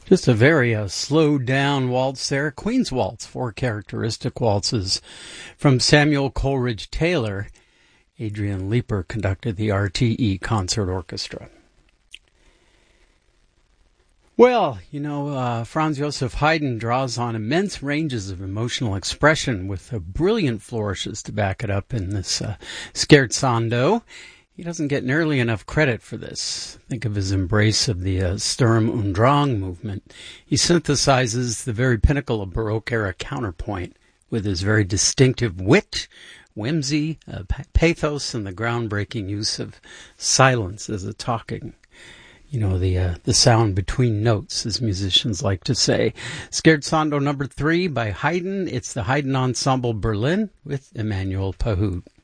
Just a very slowed down waltz there. Queen's Waltz, 4 characteristic waltzes from Samuel Coleridge Taylor. Adrian Leeper conducted the RTE Concert Orchestra. Well, Franz Joseph Haydn draws on immense ranges of emotional expression with brilliant flourishes to back it up in this Scherzando. He doesn't get nearly enough credit for this. Think of his embrace of the Sturm und Drang movement. He synthesizes the very pinnacle of Baroque-era counterpoint with his very distinctive wit, whimsy, pathos, and the groundbreaking use of silence as a talking. The sound between notes, as musicians like to say. Scherzando number 3 by Haydn. It's the Haydn Ensemble Berlin with Emmanuel Pahud.